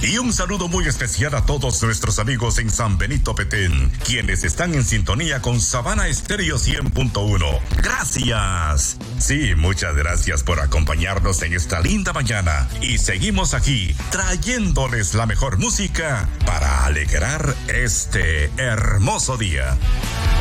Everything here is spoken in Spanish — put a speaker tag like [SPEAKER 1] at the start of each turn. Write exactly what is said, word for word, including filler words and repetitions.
[SPEAKER 1] Y un saludo muy especial a todos nuestros amigos en San Benito Petén, quienes están en sintonía con Sabana Estéreo cien punto uno. ¡Gracias! Sí, muchas gracias por acompañarnos en esta linda mañana. Y seguimos aquí, trayéndoles la mejor música para alegrar este hermoso día.